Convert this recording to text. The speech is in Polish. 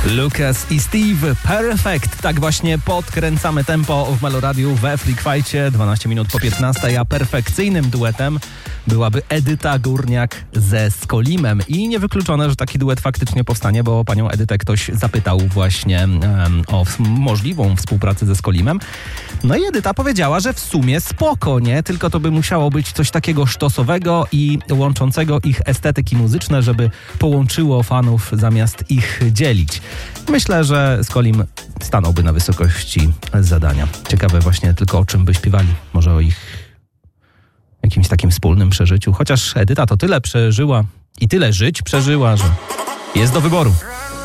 Lucas i Steve, Perfect. Tak właśnie podkręcamy tempo w Meloradiu we Freak Fightcie. 12 minut po 15, a perfekcyjnym duetem byłaby Edyta Górniak ze Skolimem. I niewykluczone, że taki duet faktycznie powstanie, bo panią Edytę ktoś zapytał właśnie o możliwą współpracę ze Skolimem. No i Edyta powiedziała, że w sumie spoko, nie? Tylko to by musiało być coś takiego sztosowego i łączącego ich estetyki muzyczne, żeby połączyło fanów zamiast ich dzielić. Myślę, że Skolim stanąłby na wysokości zadania. Ciekawe właśnie tylko, o czym by śpiewali. Może o ich jakimś takim wspólnym przeżyciu. Chociaż Edyta to tyle przeżyła i tyle żyć przeżyła, że jest do wyboru.